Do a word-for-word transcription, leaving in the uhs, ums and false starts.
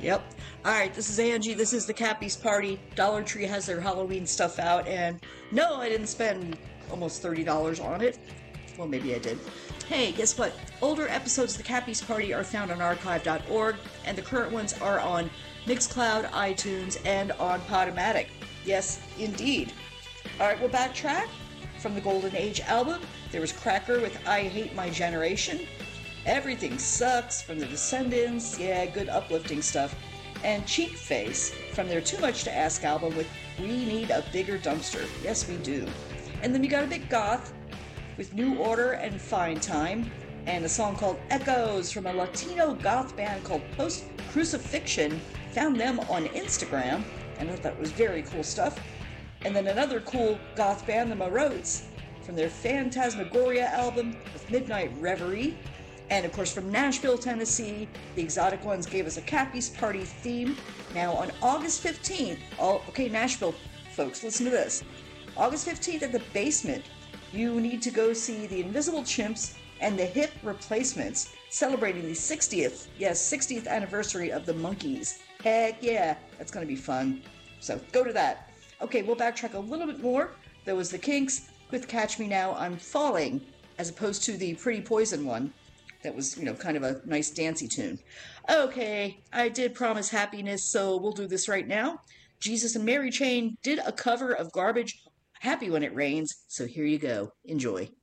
Yep. All right, this is Angie. This is the Cappy's Party. Dollar Tree has their Halloween stuff out, and no, I didn't spend almost thirty dollars on it. Well, maybe I did. Hey, guess what? Older episodes of the Cappy's Party are found on archive dot org, and the current ones are on Mixcloud, iTunes, and on Podomatic. Yes, indeed. All right, we'll backtrack. From the Golden Age album, there was Cracker with I Hate My Generation. Everything Sucks from the Descendants, yeah, good uplifting stuff. And Cheek Face from their Too Much to Ask album with We Need a Bigger Dumpster. Yes, we do. And then we got a bit goth with New Order and Fine Time, and a song called Echoes from a Latino goth band called Post Crucifixion. Found them on Instagram, and I thought that was very cool stuff. And then another cool goth band, the Marotes, from their Phantasmagoria album with Midnight Reverie. And of course from Nashville, Tennessee, the Exotic Ones gave us a Cappy's Party theme. Now on August fifteenth, all, okay, Nashville folks, listen to this. August fifteenth at the Basement, you need to go see the Invisible Chimps and the Hip Replacements, celebrating the sixtieth, yes, sixtieth anniversary of the Monkees. Heck yeah, that's going to be fun. So go to that. Okay, we'll backtrack a little bit more. There was the Kinks with Catch Me Now, I'm Falling, as opposed to the Pretty Poison one. That was, you know, kind of a nice dancey tune. Okay, I did promise happiness, so we'll do this right now. Jesus and Mary Chain did a cover of Garbage, Happy When It Rains, so here you go. Enjoy.